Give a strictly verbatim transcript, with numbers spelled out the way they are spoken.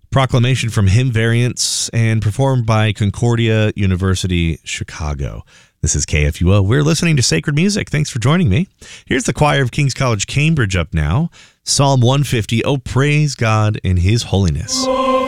Proclamation from Hymn Variants and performed by Concordia University, Chicago. This is K F U O. We're listening to Sacred Music. Thanks for joining me. Here's the choir of King's College, Cambridge up now. Psalm one fifty, Oh, praise God in His holiness.